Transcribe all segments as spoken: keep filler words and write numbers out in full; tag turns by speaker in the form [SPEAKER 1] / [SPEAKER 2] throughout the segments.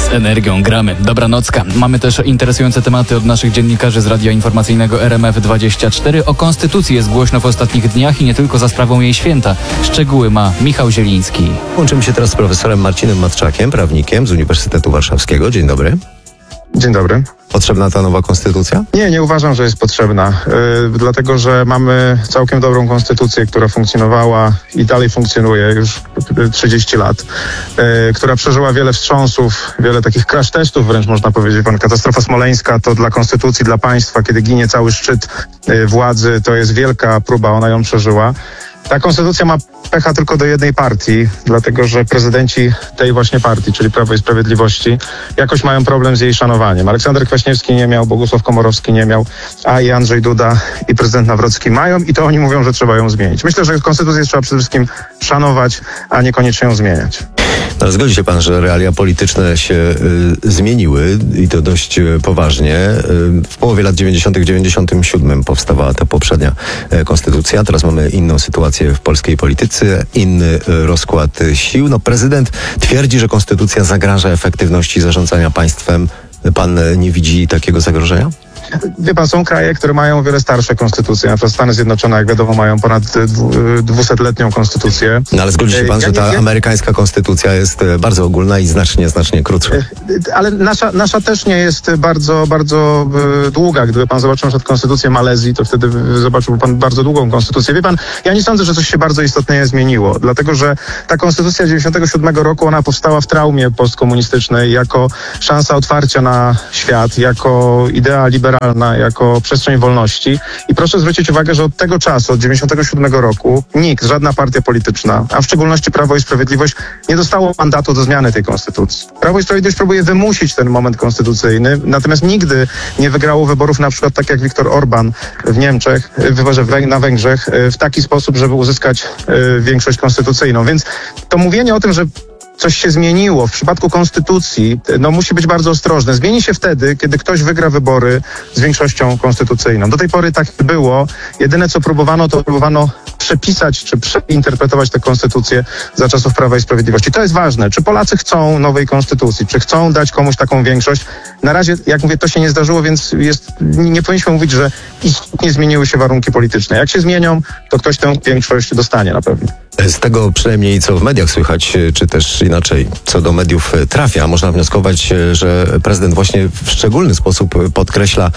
[SPEAKER 1] Z energią gramy. Dobranocka. Mamy też interesujące tematy od naszych dziennikarzy z Radia Informacyjnego R M F dwadzieścia cztery. O konstytucji jest głośno w ostatnich dniach i nie tylko za sprawą jej święta. Szczegóły ma Michał Zieliński.
[SPEAKER 2] Łączymy się teraz z profesorem Marcinem Matczakiem, prawnikiem z Uniwersytetu Warszawskiego. Dzień dobry.
[SPEAKER 3] Dzień dobry.
[SPEAKER 2] Potrzebna ta nowa konstytucja?
[SPEAKER 3] Nie, nie uważam, że jest potrzebna, yy, dlatego że mamy całkiem dobrą konstytucję, która funkcjonowała i dalej funkcjonuje już trzydzieści lat, yy, która przeżyła wiele wstrząsów, wiele takich crash testów wręcz można powiedzieć. Pan katastrofa smoleńska to dla konstytucji, dla państwa, kiedy ginie cały szczyt yy, władzy, to jest wielka próba, ona ją przeżyła. Ta konstytucja ma pecha tylko do jednej partii, dlatego że prezydenci tej właśnie partii, czyli Prawo i Sprawiedliwości, jakoś mają problem z jej szanowaniem. Aleksander Kwaśniewski nie miał, Bogusław Komorowski nie miał, a i Andrzej Duda i prezydent Nawrocki mają i to oni mówią, że trzeba ją zmienić. Myślę, że konstytucję trzeba przede wszystkim szanować, a niekoniecznie ją zmieniać.
[SPEAKER 2] Ale zgodzi się pan, że realia polityczne się y, zmieniły i to dość y, poważnie. Y, w połowie lat dziewięćdziesiątych, w dziewięćdziesiątym siódmym powstawała ta poprzednia y, konstytucja. Teraz mamy inną sytuację w polskiej polityce, inny y, rozkład y, sił. No, prezydent twierdzi, że konstytucja zagraża efektywności zarządzania państwem. Pan y, nie widzi takiego zagrożenia?
[SPEAKER 3] Wie pan, są kraje, które mają o wiele starsze konstytucje. Na przykład Stany Zjednoczone, jak wiadomo, mają ponad dwusetletnią konstytucję.
[SPEAKER 2] No ale zgodzi się pan,
[SPEAKER 3] ja
[SPEAKER 2] że ta
[SPEAKER 3] nie, ja...
[SPEAKER 2] amerykańska konstytucja jest bardzo ogólna i znacznie, znacznie krótsza.
[SPEAKER 3] Ale nasza, nasza też nie jest bardzo, bardzo długa. Gdyby pan zobaczył na przykład konstytucję Malezji, to wtedy zobaczyłby pan bardzo długą konstytucję. Wie pan, ja nie sądzę, że coś się bardzo istotnie zmieniło, dlatego że ta konstytucja dziewięćdziesiątego siódmego roku, ona powstała w traumie postkomunistycznej jako szansa otwarcia na świat, jako idea liberalna, jako przestrzeń wolności. I proszę zwrócić uwagę, że od tego czasu, od dziewięćdziesiątego siódmego roku, nikt, żadna partia polityczna, a w szczególności Prawo i Sprawiedliwość, nie dostało mandatu do zmiany tej konstytucji. Prawo i Sprawiedliwość próbuje wymusić ten moment konstytucyjny, natomiast nigdy nie wygrało wyborów, na przykład tak jak Viktor Orban w Niemczech, wyborze na Węgrzech, w taki sposób, żeby uzyskać większość konstytucyjną. Więc to mówienie o tym, że coś się zmieniło w przypadku konstytucji, no musi być bardzo ostrożne. Zmieni się wtedy, kiedy ktoś wygra wybory z większością konstytucyjną. Do tej pory tak było. Jedyne, co próbowano, to próbowano przepisać czy przeinterpretować tę konstytucję za czasów Prawa i Sprawiedliwości. To jest ważne. Czy Polacy chcą nowej konstytucji? Czy chcą dać komuś taką większość? Na razie, jak mówię, to się nie zdarzyło, więc jest, nie powinniśmy mówić, że istotnie zmieniły się warunki polityczne. Jak się zmienią, to ktoś tę większość dostanie na pewno.
[SPEAKER 2] Z tego przynajmniej co w mediach słychać, czy też inaczej, co do mediów trafia, można wnioskować, że prezydent właśnie w szczególny sposób podkreśla,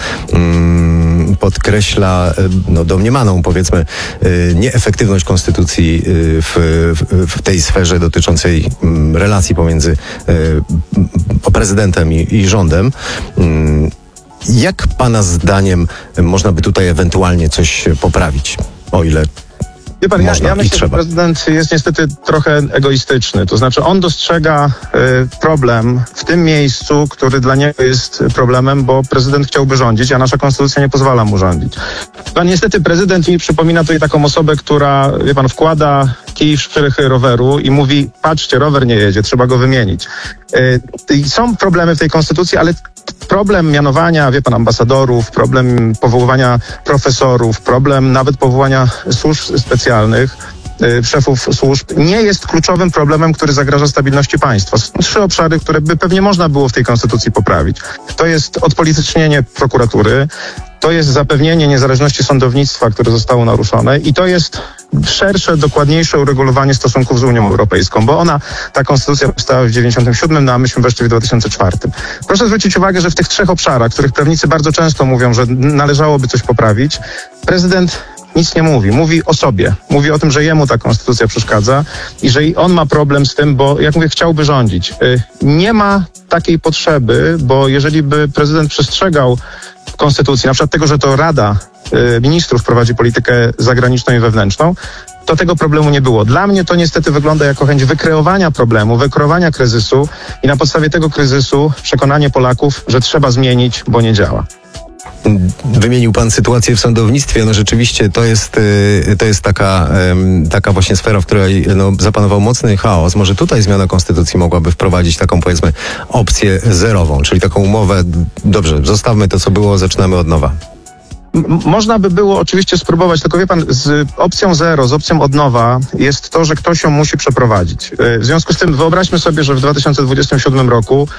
[SPEAKER 2] mm, podkreśla no, domniemaną, powiedzmy, nieefektywność konstytucji w, w, w tej sferze dotyczącej relacji pomiędzy prezydentem i, i rządem. Jak pana zdaniem można by tutaj ewentualnie coś poprawić, o ile
[SPEAKER 3] Wie pan, ja, ja myślę,
[SPEAKER 2] że
[SPEAKER 3] prezydent jest niestety trochę egoistyczny. To znaczy on dostrzega y, problem w tym miejscu, który dla niego jest problemem, bo prezydent chciałby rządzić, a nasza konstytucja nie pozwala mu rządzić. Pan niestety prezydent mi przypomina tutaj taką osobę, która, wie pan, wkłada kij w szprychy roweru i mówi, patrzcie, rower nie jedzie, trzeba go wymienić. Y, są problemy w tej konstytucji, ale problem mianowania, wie pan, ambasadorów, problem powoływania profesorów, problem nawet powołania służb specjalnych, y, szefów służb, nie jest kluczowym problemem, który zagraża stabilności państwa. Są trzy obszary, które by pewnie można było w tej konstytucji poprawić. To jest odpolitycznienie prokuratury, to jest zapewnienie niezależności sądownictwa, które zostało naruszone i to jest szersze, dokładniejsze uregulowanie stosunków z Unią Europejską, bo ona, ta konstytucja powstała w dziewięćdziesiątym siódmym, no a myśmy weszli w dwa tysiące czwartym. Proszę zwrócić uwagę, że w tych trzech obszarach, których prawnicy bardzo często mówią, że należałoby coś poprawić, prezydent nic nie mówi. Mówi o sobie. Mówi o tym, że jemu ta konstytucja przeszkadza i że on ma problem z tym, bo jak mówię, chciałby rządzić. Nie ma takiej potrzeby, bo jeżeli by prezydent przestrzegał konstytucji, na przykład tego, że to Rada Ministrów prowadzi politykę zagraniczną i wewnętrzną, to tego problemu nie było. Dla mnie to niestety wygląda jako chęć wykreowania problemu, wykreowania kryzysu i na podstawie tego kryzysu przekonanie Polaków, że trzeba zmienić, bo nie działa.
[SPEAKER 2] Wymienił pan sytuację w sądownictwie. No rzeczywiście to jest, to jest taka, taka właśnie sfera, w której no, zapanował mocny chaos. Może tutaj zmiana konstytucji mogłaby wprowadzić taką, powiedzmy, opcję zerową, czyli taką umowę, dobrze, zostawmy to, co było, zaczynamy od nowa.
[SPEAKER 3] M- można by było oczywiście spróbować, tylko wie pan, z opcją zero, z opcją od nowa jest to, że ktoś ją musi przeprowadzić. W związku z tym wyobraźmy sobie, że w dwa tysiące dwudziestym siódmym roku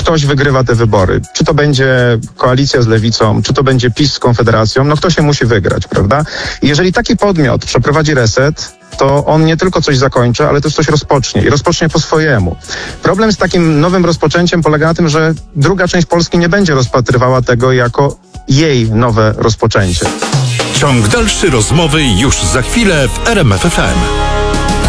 [SPEAKER 3] ktoś wygrywa te wybory. Czy to będzie koalicja z Lewicą, czy to będzie PiS z Konfederacją, no ktoś się musi wygrać, prawda? I jeżeli taki podmiot przeprowadzi reset, to on nie tylko coś zakończy, ale też coś rozpocznie i rozpocznie po swojemu. Problem z takim nowym rozpoczęciem polega na tym, że druga część Polski nie będzie rozpatrywała tego jako jej nowe rozpoczęcie.
[SPEAKER 4] Ciąg dalszy rozmowy już za chwilę w R M F F M.